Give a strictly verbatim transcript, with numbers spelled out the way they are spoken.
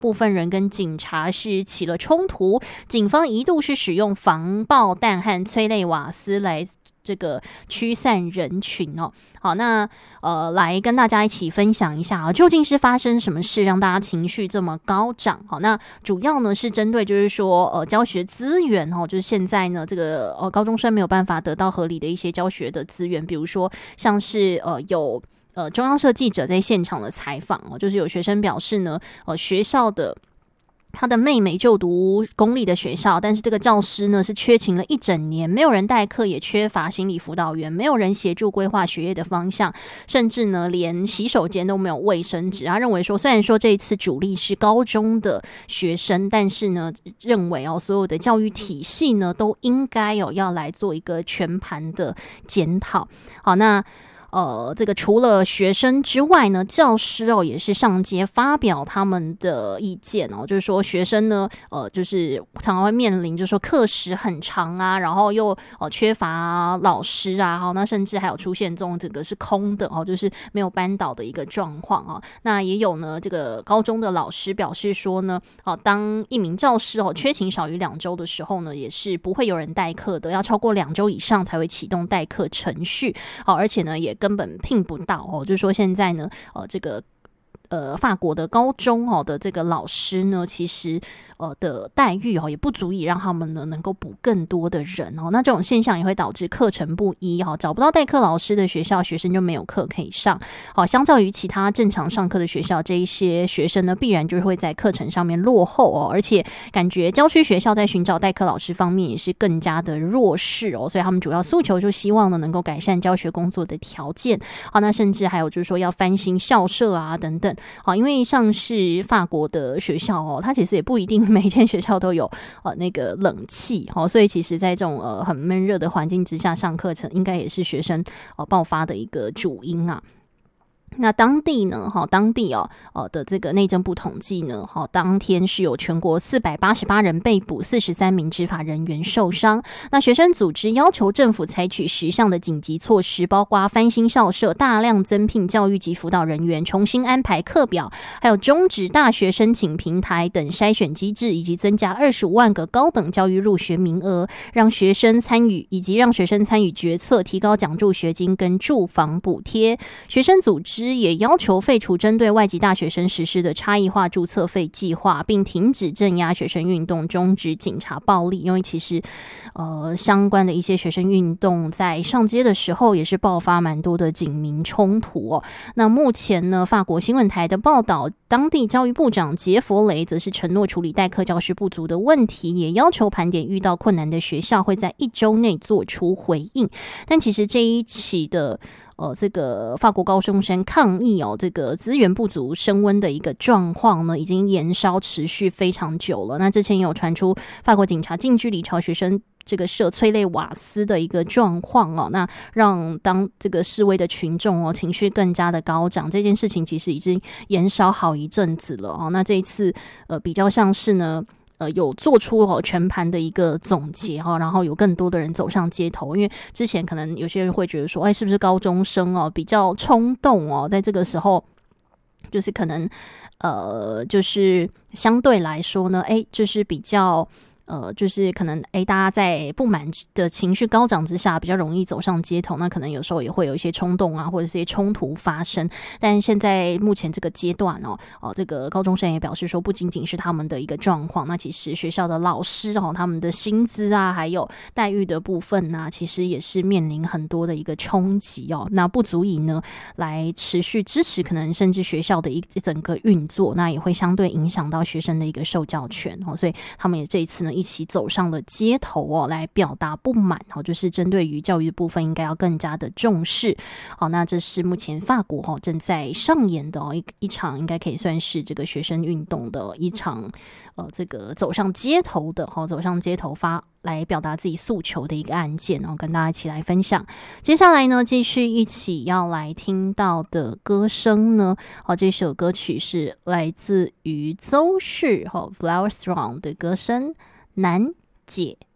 部分人跟警察是起了冲突，警方一度是使用防爆弹和催泪瓦斯来这个驱散人群哦。好，那呃，来跟大家一起分享一下啊，究竟是发生什么事让大家情绪这么高涨？好，那主要呢是针对就是说呃教学资源哦，就是现在呢这个呃高中生没有办法得到合理的一些教学的资源，比如说像是呃有。呃，中央社记者在现场的采访哦，就是有学生表示呢，呃，学校的他的妹妹就读公立的学校，但是这个教师呢是缺勤了一整年，没有人代课，也缺乏心理辅导员，没有人协助规划学业的方向，甚至呢连洗手间都没有卫生纸。他认为说，虽然说这一次主力是高中的学生，但是呢认为哦，所有的教育体系呢都应该哦要来做一个全盘的检讨。好，那。呃，这个除了学生之外呢，教师哦也是上街发表他们的意见哦，就是说学生呢，呃，就是常常会面临，就是说课时很长啊，然后又呃缺乏老师啊，好，那甚至还有出现这种整个是空的哦，就是没有班导的一个状况啊。那也有呢，这个高中的老师表示说呢，哦，当一名教师哦缺勤少于两周的时候呢，也是不会有人代课的，要超过两周以上才会启动代课程序。好，而且呢也根本聘不到哦，就是说现在呢，呃，这个呃法国的高中哦的这个老师呢，其实呃的待遇哦也不足以让他们呢能够补更多的人哦。那这种现象也会导致课程不一哈、哦，找不到代课老师的学校，学生就没有课可以上。好、哦，相较于其他正常上课的学校，这一些学生呢必然就是会在课程上面落后哦，而且感觉郊区学校在寻找代课老师方面也是更加的弱势哦，所以他们主要诉求就希望呢能够改善教学工作的条件。好，那甚至还有就是说要翻新校舍啊等等。好，因为像是法国的学校哦，它其实也不一定每间学校都有呃那个冷气哦，所以其实在这种呃很闷热的环境之下上课程，应该也是学生呃爆发的一个主因啊。那当地呢，哈，当地哦，呃的这个内政部统计呢，哈，当天是有全国四百八十八人被捕，四十三名执法人员受伤。那学生组织要求政府采取十项的紧急措施，包括翻新校舍、大量增聘教育及辅导人员、重新安排课表，还有终止大学申请平台等筛选机制，以及增加二十五万个高等教育入学名额，让学生参与，以及让学生参与决策，提高奖助学金跟住房补贴。学生组织也要求废除针对外籍大学生实施的差异化注册费计划，并停止镇压学生运动，终止警察暴力。因为其实呃相关的一些学生运动在上街的时候也是爆发蛮多的警民冲突哦。那目前呢，法国新闻台的报道，当地教育部长杰佛雷则是承诺处理代课教师不足的问题，也要求盘点遇到困难的学校，会在一周内做出回应。但其实这一起的呃，这个法国高中生抗议哦，这个资源不足升温的一个状况呢，已经延烧持续非常久了。那之前也有传出法国警察近距离朝学生这个射催泪瓦斯的一个状况哦，那让当这个示威的群众哦情绪更加的高涨。这件事情其实已经延烧好一阵子了哦。那这一次呃比较像是呢。呃，有做出哦全盘的一个总结哈，然后有更多的人走上街头，因为之前可能有些人会觉得说，哎，是不是高中生哦比较冲动哦，在这个时候就是可能呃，就是相对来说呢，哎，就是比较。呃，就是可能诶，大家在不满的情绪高涨之下，比较容易走上街头。那可能有时候也会有一些冲动啊，或者是一些冲突发生。但现在目前这个阶段哦，哦，这个高中生也表示说，不仅仅是他们的一个状况，那其实学校的老师哦，他们的薪资啊，还有待遇的部分啊，其实也是面临很多的一个冲击哦。那不足以呢来持续支持，可能甚至学校的一整个运作，那也会相对影响到学生的一个受教权哦。所以他们也这一次呢。一起走上了街头哦，来表达不满哦，就是针对于教育的部分应该要更加的重视。好，那这是目前法国哈正在上演的哦一一场，应该可以算是这个学生运动的一场呃，这个走上街头的哈，走上街头发来表达自己诉求的一个案件哦，跟大家一起来分享。接下来呢，继续一起要来听到的歌声呢，好，这首歌曲是来自于邹氏哈 Flower Strong 的歌声。难解。